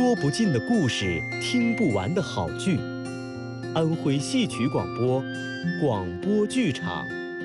说不尽的故事，听不完的好剧。安徽戏曲广播，广播剧场。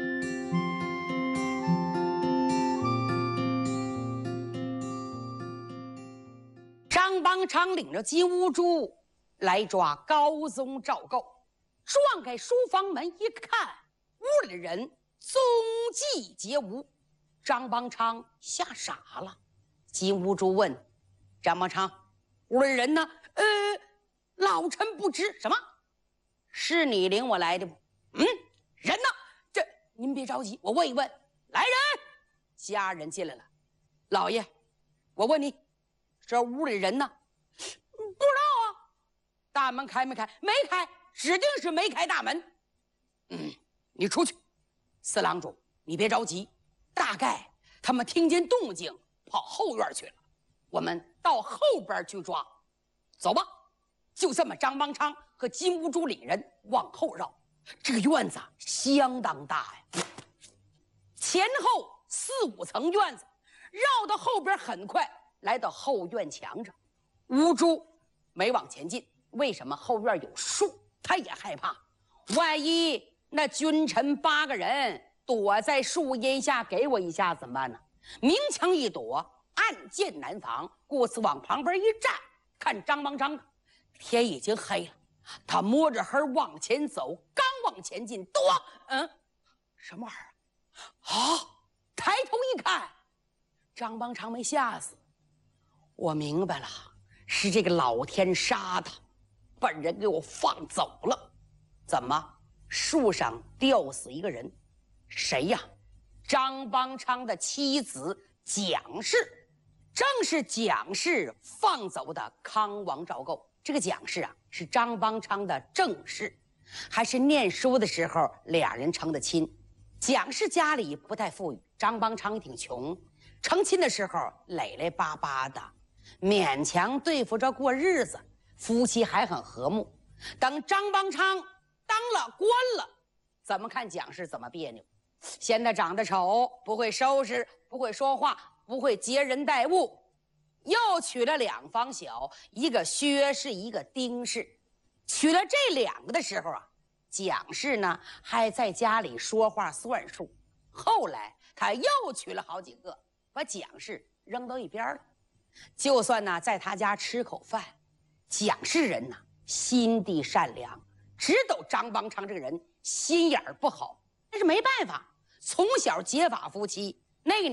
张邦昌领着金兀术来抓高宗赵构，撞开书房门一看，屋里的人踪迹皆无。张邦昌吓傻了。金兀术问张邦昌：“屋里人呢？”“老臣不知。”“什么？是你领我来的不？”“人呢？”“这您别着急，我问一问。”“来人！”家人进来了。“老爷，我问你，这屋里人呢？”“不知道啊。”“大门开没开？”“没开，指定是没开大门。”“你出去。”“四郎主，你别着急，大概他们听见动静跑后院去了，我们到后边去抓。走吧。”就这么，张邦昌和金兀术领人往后绕。这个院子相当大呀，前后4、5层院子，绕到后边，很快来到后院墙上。兀术没往前进，为什么？后院有树，他也害怕，万一那君臣8个人躲在树荫下给我一下怎么办呢？明枪一躲，暗箭难防，故此往旁边一站，看张邦昌。天已经黑了，他摸着黑往前走，刚往前进，什么玩意儿啊？抬头一看，张邦昌没吓死。我明白了，是这个老天杀他，把人给我放走了。怎么？树上吊死一个人，谁呀？张邦昌的妻子蒋氏，正是蒋氏放走的康王赵构。这个蒋氏啊，是张邦昌的正室，还是念书的时候俩人成的亲。蒋氏家里不太富裕，张邦昌也挺穷，成亲的时候累累巴巴的，勉强对付着过日子，夫妻还很和睦。等张邦昌当了官了，怎么看蒋氏怎么别扭。嫌他长得丑，不会收拾，不会说话，不会接人待物，又娶了2房小，一个薛氏，一个丁氏。娶了这2个的时候啊，蒋氏呢还在家里说话算数。后来他又娶了好几个，把蒋氏扔到一边了。就算呢在他家吃口饭，蒋氏人呢心地善良，只抖张邦昌这个人心眼不好。但是没办法，从小结发夫妻，那个